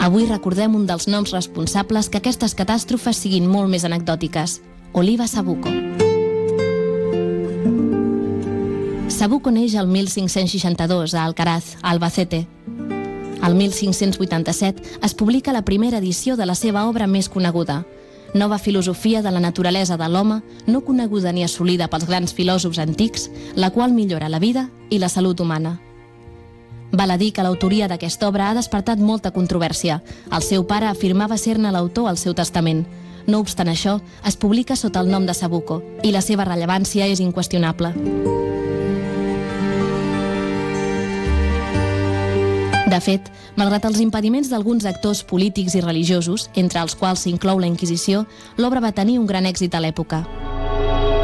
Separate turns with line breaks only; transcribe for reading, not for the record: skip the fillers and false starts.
Avui recordem un dels noms responsables que aquestes catàstrofes siguin molt més anecdòtiques: Oliba Sabuco. Sabuco neix el 1562 a Alcaraz, a Albacete. El 1587 es publica la primera edició de la seva obra més coneguda, Nova filosofia de la naturalesa de l'home, no coneguda ni assolida pels grans filòsofs antics, la qual millora la vida i la salut humana. Val a dir que l'autoria d'aquesta obra ha despertat molta controvèrsia. El seu pare afirmava ser-ne l'autor al seu testament. No obstant això, es publica sota el nom de Sabuco i la seva rellevància és inqüestionable. De fet, malgrat els impediments d'alguns actors polítics i religiosos, entre els quals s'inclou la Inquisició, l'obra va tenir un gran èxit a l'època.